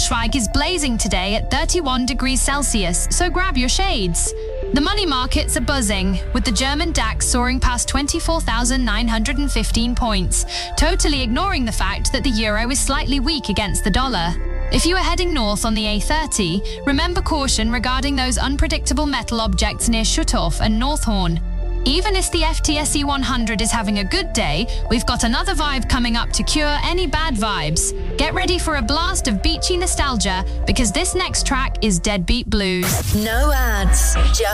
Braunschweig is blazing today at 31 degrees Celsius, so grab your shades. The money markets are buzzing, with the German DAX soaring past 24,915 points, totally ignoring the fact that the euro is slightly weak against the dollar. If you are heading north on the A30, remember caution regarding those unpredictable metal objects near Schutthof and Northhorn. Even if the FTSE 100 is having a good day, we've got another vibe coming up to cure any bad vibes. Get ready for a blast of beachy nostalgia, because this next track is Deadbeat Blues. No ads, just